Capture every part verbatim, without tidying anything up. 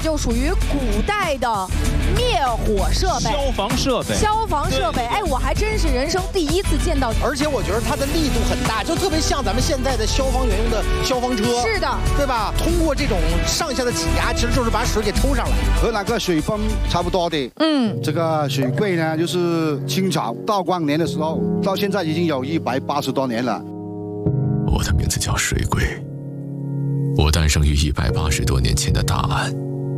就属于古代的灭火设备、 消防设备、 消防设备。哎，我还真是人生第一次见到， 而且我觉得它的力度很大，就特别像咱们现在的消防员用的消防车。 是的， 对吧？通过这种上下的挤压，其实就是把水给抽上来， 和那个水泵差不多的。嗯，这个水柜呢，就是清朝道光年的时候，到现在已经有一百八十多年了。 我的名字叫水柜，我诞生于一百八十多年前的大安。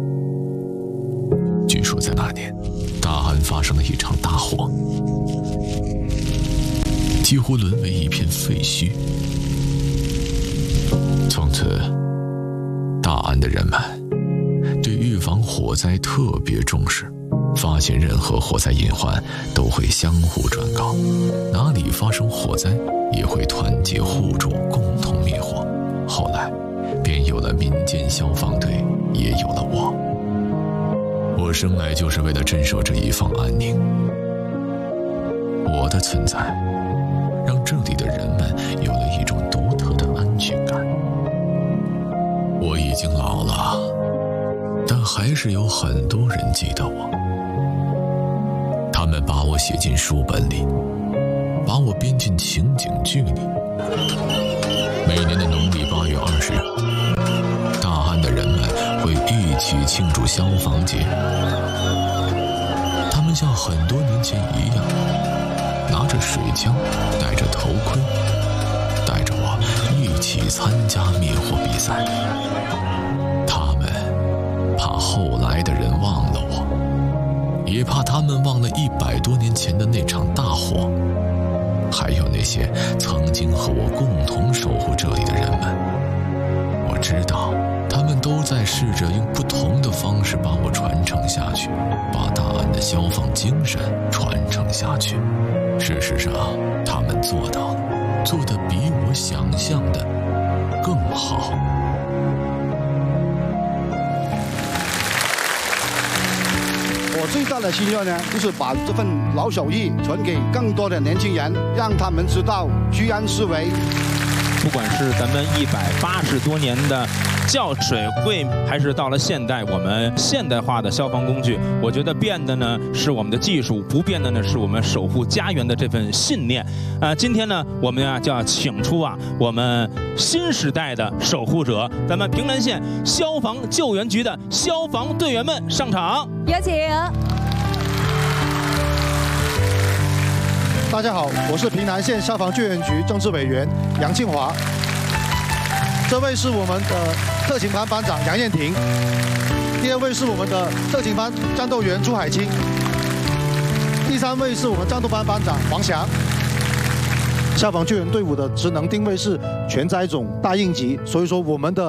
据说在那年，大安发生了一场大火，几乎沦为一片废墟。从此，大安的人们对预防火灾特别重视，发现任何火灾隐患都会相互转告，哪里发生火灾也会团结互助，共同灭火。后来便有了民间消防队，也有了我。我生来就是为了镇守这一方安宁，我的存在让这里的人们有了一种独特的安全感。我已经老了，但还是有很多人记得我。他们把我写进书本里，把我编进情景剧里。每年的农历八月二十日，大安的人们会一起庆祝消防节。他们像很多年前一样，拿着水枪，戴着头盔，带着我一起参加灭火比赛。他们怕后来的人忘了我，也怕他们忘了一百多年前的那场大火，还有那些曾经和我共同守护这里的人们。我知道他们都在试着用不同的方式把我传承下去，把大安的消防精神传承下去。事实上，他们做到了，做得比我想象的更好。 我最大的心愿呢，就是把这份老手艺传给更多的年轻人，让他们知道居安思危。 不管是咱们一百八十多年的叫水柜，还是到了现代我们现代化的消防工具，我觉得变的呢是我们的技术，不变的呢是我们守护家园的这份信念。啊、呃，今天呢，我们啊就要请出啊我们新时代的守护者，咱们平南县消防救援局的消防队员们上场， 有请。 大家好，我是平南县消防救援局政治委员杨庆华。这位是我们的特勤班班长杨艳婷，第二位是我们的特勤班战斗员朱海清，第三位是我们战斗班班长黄翔。消防救援队伍的职能定位是全灾种大应急，所以说我们的